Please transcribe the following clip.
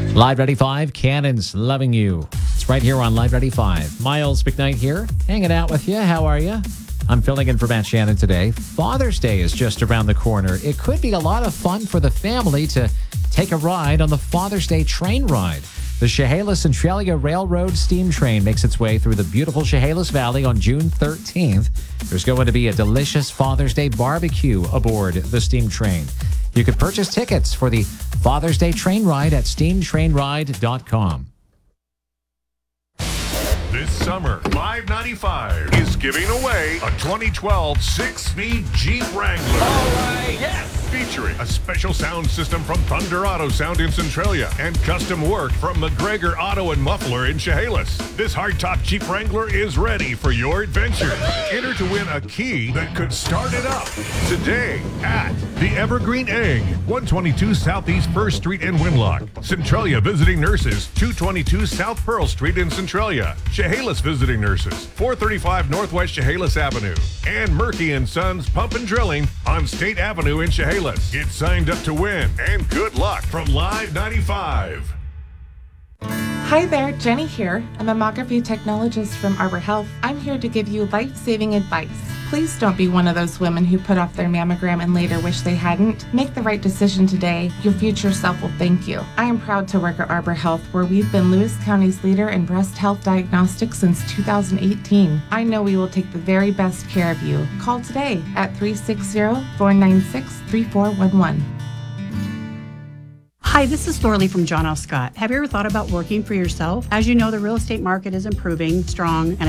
Live 95, Cannon's Loving You. It's right here on Live 95. Miles McKnight here, hanging out with you. How are you? I'm filling in for Matt Shannon today. Father's Day is just around the corner. It could be a lot of fun for the family to take a ride on the Father's Day train ride. The Chehalis Centralia Railroad Steam Train makes its way through the beautiful Chehalis Valley on June 13th. There's going to be a delicious Father's Day barbecue aboard the steam train. You can purchase tickets for the Father's Day train ride at steamtrainride.com. This summer, Live 95 is giving away a 2012 six-speed Jeep Wrangler. All right, yes! Featuring a special sound system from Thunder Auto Sound in Centralia and custom work from McGregor Auto and Muffler in Chehalis. This hardtop Jeep Wrangler is ready for your adventure. Enter to win a key that could start it up today at the Evergreen Egg, 122 Southeast 1st Street in Winlock. Centralia Visiting Nurses, 222 South Pearl Street in Centralia. Chehalis Visiting Nurses, 435 Northwest Chehalis Avenue. And Murky & Sons Pump and Drilling on State Avenue in Chehalis. Get signed up to win, and good luck from Live 95. Hi there, Jenny here, a mammography technologist from Arbor Health. I'm here to give you life-saving advice. Please don't be one of those women who put off their mammogram and later wish they hadn't. Make the right decision today. Your future self will thank you. I am proud to work at Arbor Health, where we've been Lewis County's leader in breast health diagnostics since 2018. I know we will take the very best care of you. Call today at 360-496-3411. Hi, this is Thorley from John F. Scott. Have you ever thought about working for yourself? As you know, the real estate market is improving, strong, and